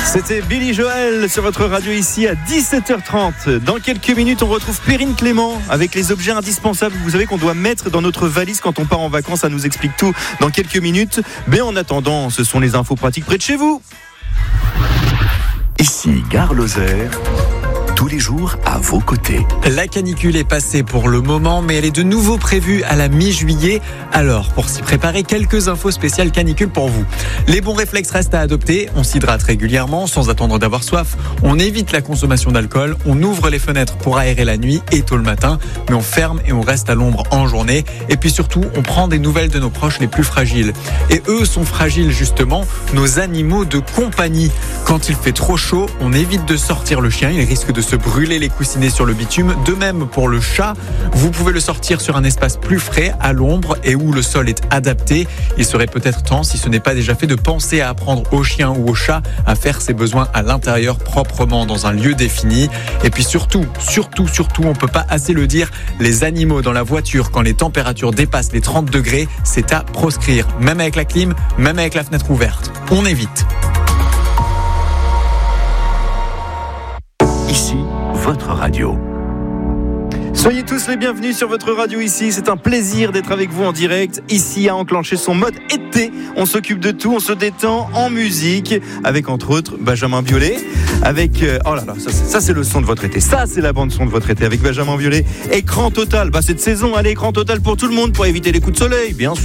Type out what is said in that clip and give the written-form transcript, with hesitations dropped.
C'était Billy Joel sur votre radio ici à 17h30. Dans quelques minutes, on retrouve Perrine Clément avec les objets indispensables, vous savez, qu'on doit mettre dans notre valise quand on part en vacances. Ça nous explique tout dans quelques minutes. Mais en attendant, ce sont les infos pratiques près de chez vous. Ici, Gare Lozère. Tous les jours à vos côtés. La canicule est passée pour le moment, mais elle est de nouveau prévue à la mi-juillet. Alors, pour s'y préparer, quelques infos spéciales canicule pour vous. Les bons réflexes restent à adopter. On s'hydrate régulièrement sans attendre d'avoir soif. On évite la consommation d'alcool. On ouvre les fenêtres pour aérer la nuit et tôt le matin. Mais on ferme et on reste à l'ombre en journée. Et puis surtout, on prend des nouvelles de nos proches les plus fragiles. Et eux sont fragiles justement, nos animaux de compagnie. Quand il fait trop chaud, on évite de sortir le chien. Il risque de se brûler les coussinets sur le bitume. De même pour le chat, vous pouvez le sortir sur un espace plus frais, à l'ombre et où le sol est adapté. Il serait peut-être temps, si ce n'est pas déjà fait, de penser à apprendre au chien ou au chat à faire ses besoins à l'intérieur proprement dans un lieu défini. Et puis surtout, on peut pas assez le dire, les animaux dans la voiture, quand les températures dépassent les 30 degrés, c'est à proscrire. Même avec la clim, même avec la fenêtre ouverte. On évite. Ici, votre radio. Soyez tous les bienvenus sur votre radio ici. C'est un plaisir d'être avec vous en direct. Ici, à enclencher son mode été. On s'occupe de tout, on se détend en musique. Avec entre autres Benjamin Biolay. Avec, oh là là, ça c'est le son de votre été. Ça c'est la bande son de votre été avec Benjamin Biolay. Écran total, cette saison, allez, écran total pour tout le monde pour éviter les coups de soleil, bien sûr.